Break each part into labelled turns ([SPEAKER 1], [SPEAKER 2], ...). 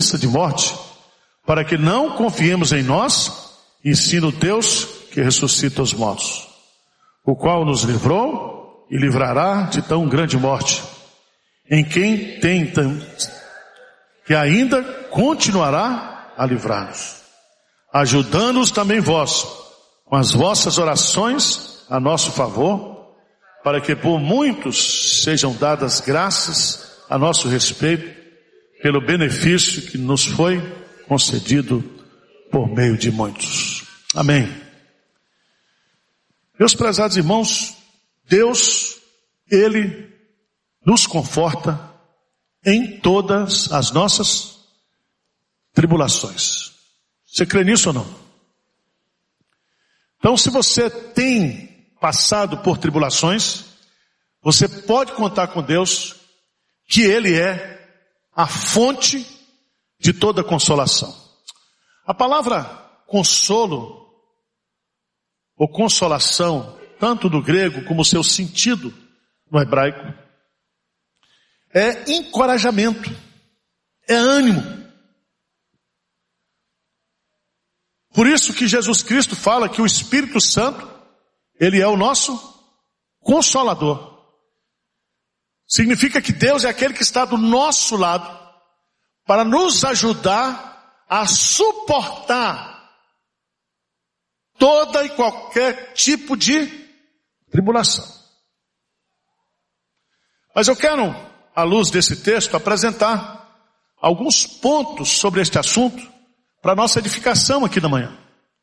[SPEAKER 1] sentença de morte, para que não confiemos em nós, e sim no Deus que ressuscita os mortos, o qual nos livrou e livrará de tão grande morte, em quem tem que ainda continuará a livrar-nos, ajudando-nos também vós, com as vossas orações a nosso favor, para que por muitos sejam dadas graças a nosso respeito, pelo benefício que nos foi concedido por meio de muitos. Amém. Meus prezados irmãos, Deus, Ele nos conforta em todas as nossas tribulações. Você crê nisso ou não? Então, se você tem passado por tribulações, você pode contar com Deus, que Ele é a fonte de toda consolação. A palavra consolo, ou consolação, tanto do grego como o seu sentido no hebraico, é encorajamento, é ânimo. Por isso que Jesus Cristo fala que o Espírito Santo, Ele é o nosso consolador. Significa que Deus é aquele que está do nosso lado para nos ajudar a suportar toda e qualquer tipo de tribulação. Mas eu quero, à luz desse texto, apresentar alguns pontos sobre este assunto para nossa edificação aqui da manhã.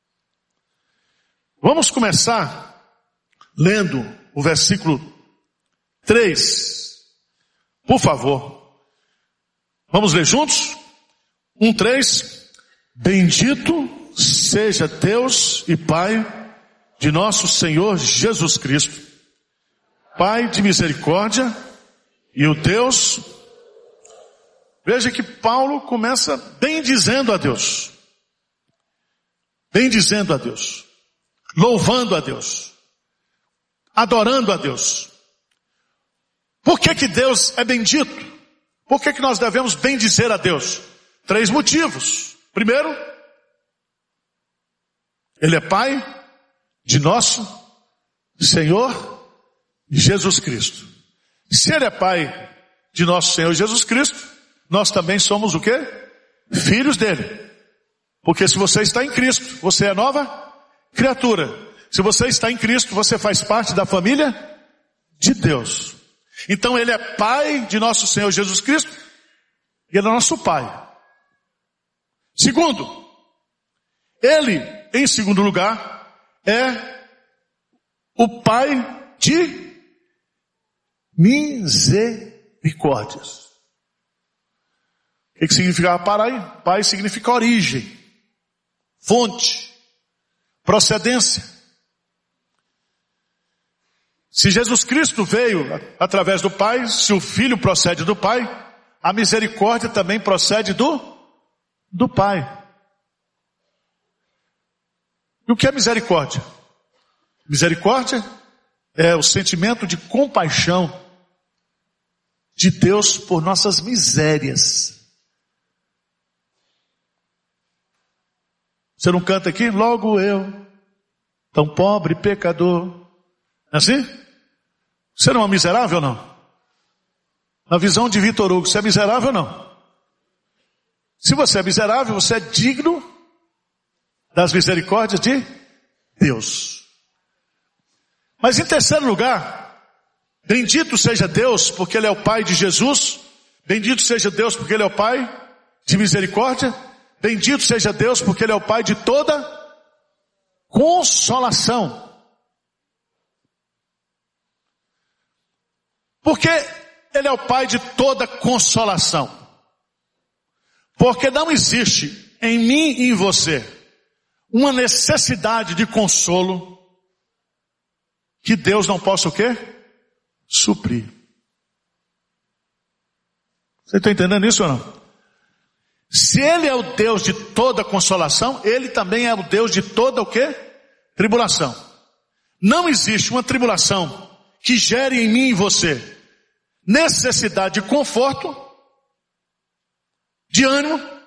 [SPEAKER 1] Vamos começar lendo o versículo 3. Por favor. Vamos ler juntos? 1:3. Bendito seja Deus e Pai de nosso Senhor Jesus Cristo, Pai de misericórdia e o Deus. Veja que Paulo começa bendizendo a Deus. Bendizendo a Deus. Louvando a Deus. Adorando a Deus. Por que Deus é bendito? Por que nós devemos bendizer a Deus? 3 motivos. Primeiro, Ele é Pai de nosso Senhor Jesus Cristo. Se Ele é Pai de nosso Senhor Jesus Cristo, nós também somos o quê? Filhos dele. Porque se você está em Cristo, você é nova criatura. Se você está em Cristo, você faz parte da família de Deus. Então Ele é Pai de nosso Senhor Jesus Cristo, e Ele é nosso Pai. Segundo, Ele, em segundo lugar, é o Pai de misericórdias. O que significa Pai? Pai significa origem, fonte, procedência. Se Jesus Cristo veio através do Pai, se o Filho procede do Pai, a misericórdia também procede do Pai. E o que é misericórdia? Misericórdia é o sentimento de compaixão de Deus por nossas misérias. Você não canta aqui? Logo eu, tão pobre pecador. É assim? Você não é miserável ou não? Na visão de Vitor Hugo, você é miserável ou não? Se você é miserável, você é digno das misericórdias de Deus. Mas em terceiro lugar, bendito seja Deus, porque Ele é o Pai de Jesus. Bendito seja Deus, porque Ele é o Pai de misericórdia. Bendito seja Deus, porque Ele é o Pai de toda consolação. Porque Ele é o Pai de toda consolação. Porque não existe em mim e em você uma necessidade de consolo que Deus não possa o quê? Suprir. Você está entendendo isso ou não? Se Ele é o Deus de toda consolação, Ele também é o Deus de toda o quê? Tribulação. Não existe uma tribulação que gere em mim e em você necessidade de conforto, de ânimo,